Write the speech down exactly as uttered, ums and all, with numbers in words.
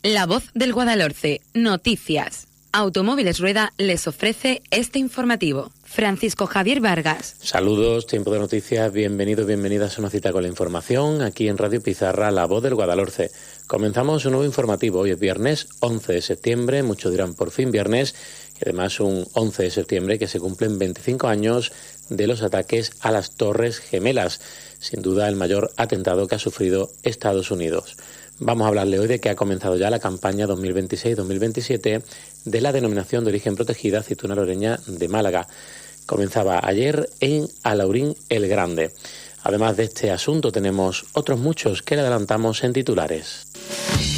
La Voz del Guadalhorce, noticias. Automóviles Rueda les ofrece este informativo. Francisco Javier Vargas. Saludos, tiempo de noticias, bienvenidos, bienvenidas a una cita con la información, aquí en Radio Pizarra, La Voz del Guadalhorce. Comenzamos un nuevo informativo, hoy es viernes once de septiembre, muchos dirán por fin viernes, y además un once de septiembre que se cumplen veinticinco años de los ataques a las Torres Gemelas, sin duda el mayor atentado que ha sufrido Estados Unidos. Vamos a hablarle hoy de que ha comenzado ya la campaña dos mil veintiséis dos mil veintisiete de la denominación de origen protegida aceituna loureña de Málaga. Comenzaba ayer en Alhaurín el Grande. Además de este asunto tenemos otros muchos que le adelantamos en titulares.